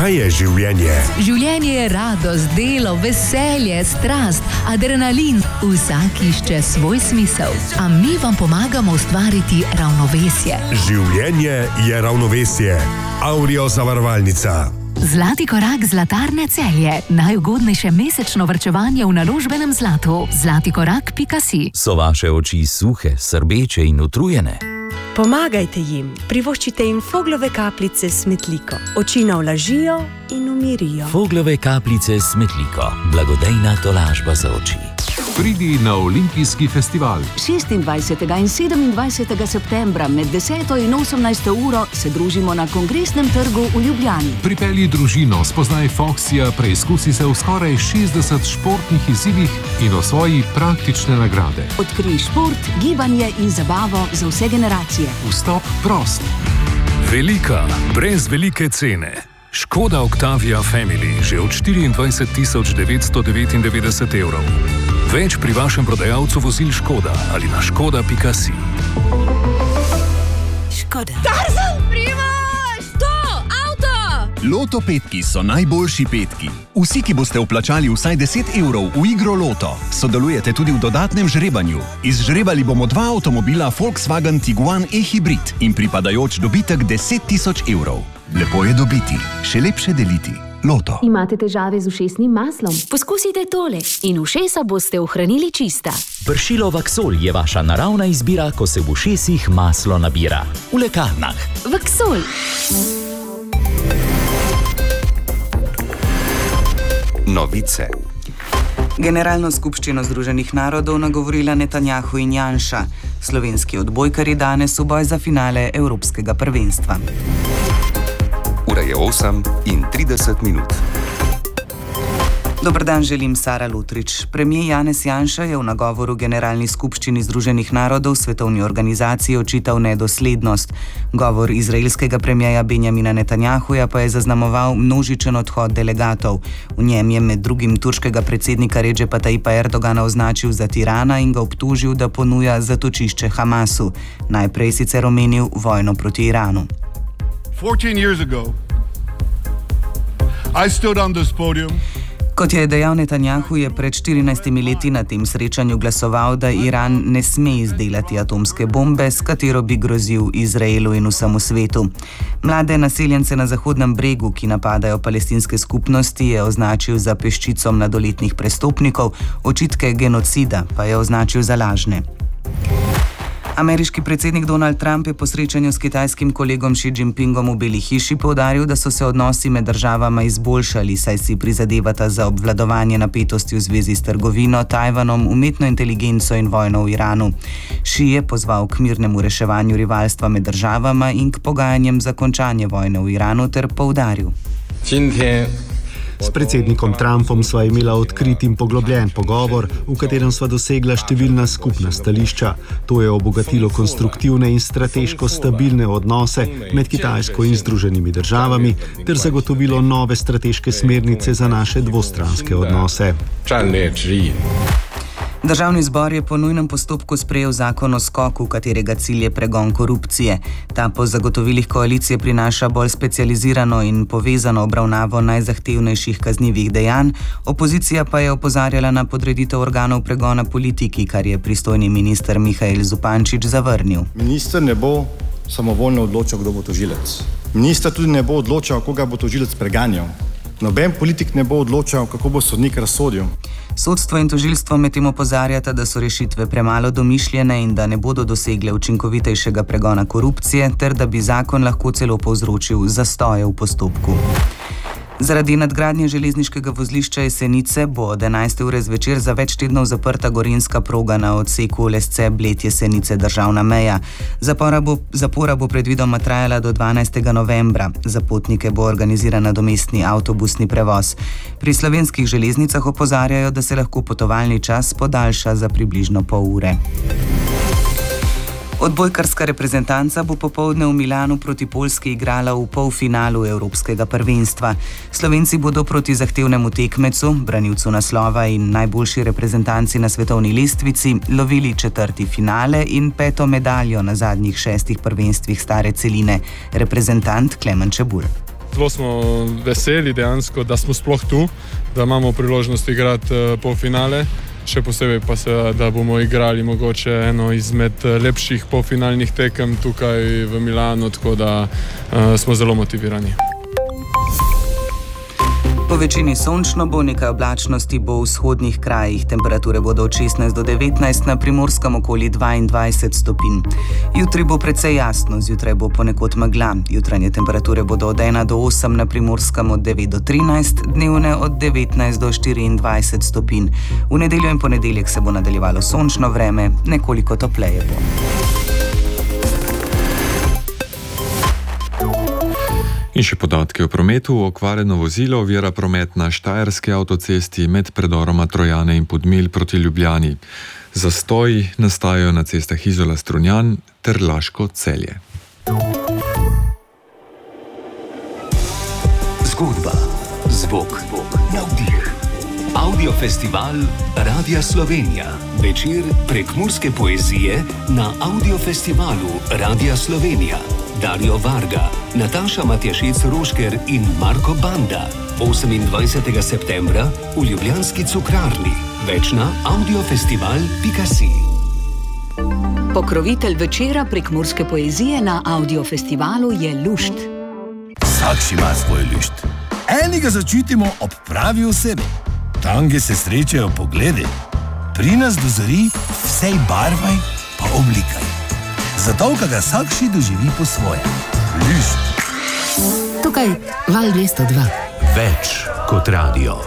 Kaj je življenje? Življenje je radost, delo, veselje, strast, adrenalin. Vsak išče svoj smisel. A mi vam pomagamo ustvariti ravnovesje. Življenje je ravnovesje. Aurio zavarovalnica. Zlati korak Zlatarne Celje. Najugodnejše mesečno varčevanje v naložbenem zlatu. zlatikorak.si. So vaše oči suhe, srbeče in utrujene? Pomagajte jim, privoščite jim Foglove kapljice s Smetliko. Oči navlažijo in umirijo. Foglove kapljice s Smetliko. Blagodejna tolažba za oči. Pridi na Olimpijski festival. 26. in 27. septembra med 10. in 18. uro se družimo na Kongresnem trgu v Ljubljani. Pripelji družino, spoznaj Foxija, preizkusi se v skoraj 60 športnih izzivih in osvoji praktične nagrade. Odkrij šport, gibanje in zabavo za vse generacije. Vstop prost. Velika, brez velike cene. Škoda Octavia Family že od 24.999 evrov. Več pri vašem prodajalcu vozil Škoda ali na škoda.si. Škoda. Tarzan! Primož! To! Avto! Loto petki so najboljši petki. Vsi, ki boste vplačali vsaj 10 evrov v igro Loto, sodelujete tudi v dodatnem žrebanju. Izžrebali bomo 2 avtomobila Volkswagen Tiguan e-hybrid in pripadajoč dobitek 10.000 evrov. Lepo je dobiti, še lepše deliti. Loto. Imate težave z ušesnim maslom? Poskusite tole in ušesa boste ohranili čista. Pršilo Vaxol je vaša naravna izbira, ko se v ušesih maslo nabira. V lekarnah. Vaxol. Novice. Generalno skupščino Združenih narodov nagovorila Netanjahu in Janša. Slovenski odbojkarji danes v boj za finale Evropskega prvenstva. Ura je 8:30. Dober dan, želim Sara Lutrič. Premijer Janez Janša je v nagovoru Generalni skupščini Združenih narodov svetovni organizaciji očital nedoslednost. Govor izraelskega premijeja Benjamina Netanjahuja pa je zaznamoval množičen odhod delegatov. V njem je med drugim turškega predsednika Redžepa Tayyipa Erdogana označil za tirana in ga obtožil, da ponuja zatočišče Hamasu. Najprej sicer omenil vojno proti Iranu. 14 years ago, I stood on this podium. Kot je dejal Netanjahu, je pred 14 leti na tem srečanju glasoval, da Iran ne sme izdelati atomske bombe, s katero bi grozil Izraelu in vsemu svetu. Mlade naseljence na Zahodnem bregu, ki napadajo palestinske skupnosti, je označil za peščico mladoletnih prestopnikov, očitke genocida pa je označil za lažne. Ameriški predsednik Donald Trump je po srečanju s kitajskim kolegom Xi Jinpingom v Beli hiši poudaril, da so se odnosi med državama izboljšali, saj si prizadevata za obvladovanje napetosti v zvezi s trgovino, Tajvanom, umetno inteligenco in vojno v Iranu. Xi je pozval k mirnemu reševanju rivalstva med državama in k pogajanjem za končanje vojne v Iranu ter poudaril. S predsednikom Trumpom sva imela odkrit in poglobljen pogovor, v katerem sva dosegla številna skupna stališča. To je obogatilo konstruktivne in strateško stabilne odnose med Kitajsko in Združenimi državami ter zagotovilo nove strateške smernice za naše dvostranske odnose. Državni zbor je po nujnem postopku sprejel zakon o skoku, katerega cilj je pregon korupcije. Ta po zagotovilih koalicije prinaša bolj specializirano in povezano obravnavo najzahtevnejših kaznivih dejanj, opozicija pa je opozarjala na podreditev organov pregona politiki, kar je pristojni minister Mihael Zupančič zavrnil. Minister ne bo samovoljno odločal, kdo bo tožilec. Minister tudi ne bo odločal, koga bo tožilec preganjal. Noben politik ne bo odločal, kako bo sodnik razsodil. Sodstvo in tožilstvo medtem opozarjata, da so rešitve premalo domišljene in da ne bodo dosegle učinkovitejšega pregona korupcije, ter da bi zakon lahko celo povzročil zastoje v postopku. Zaradi nadgradnje železniškega vozlišča Jesenice bo od 11. ure zvečer za več tednov zaprta gorenjska proga na odseku Lesce-Bled-Jesenice državna meja. Zapora bo predvidoma trajala do 12. novembra. Za potnike bo organiziran nadomestni avtobusni prevoz. Pri slovenskih železnicah opozarjajo, da se lahko potovalni čas podaljša za približno pol ure. Odbojkarska reprezentanca bo popoldne v Milanu proti Poljski igrala v polfinalu Evropskega prvenstva. Slovenci bodo proti zahtevnemu tekmecu, branilcu naslova in najboljši reprezentanci na svetovni lestvici, lovili 4. finale in 5. medaljo na zadnjih 6 prvenstvih stare celine. Reprezentant Klemen Čebulj. zelo smo veseli dejansko, da smo sploh tu, da imamo priložnost igrati polfinale. Še posebej pa se, da bomo igrali mogoče eno izmed lepših polfinalnih tekem tukaj v Milanu, tako da smo zelo motivirani. Po večini sončno bo, nekaj oblačnosti bo v vzhodnih krajih. Temperature bodo od 16 do 19, na Primorskem okoli 22 stopinj. Jutri bo precej jasno, zjutraj bo ponekod megla. Jutranje temperature bodo od 1 do 8, na Primorskem od 9 do 13, dnevne od 19 do 24 stopinj. V nedeljo in ponedeljek se bo nadaljevalo sončno vreme, nekoliko topleje bo. In še podatke o prometu. Okvarjeno vozilo ovira promet na Štajerski avtocesti med predoroma Trojane in Podmilj proti Ljubljani. Zastoji nastajajo na cestah Izola-Strunjan ter Laško-Celje. Zgodba, zvok, navdih. Audiofestival Radia Slovenija. Večer prekmurske poezije na Audiofestivalu Radia Slovenija. Dario Varga, Nataša Matjašec-Rošker in Marko Banda. 28. septembra v Ljubljanski cukrarni. Več na audiofestival.si. Pokrovitelj večera prekmurske poezije na Audiofestivalu je Lušt. Vsak ima svoj lušt. Enega začutimo ob pravi osebi. Tam, kjer se srečajo pogledi, pri nas dozori vsej barvaj pa oblikaj. Zato, ga vsakši doživi po svoje. Lušt. Tukaj Val 202. Več kot radio.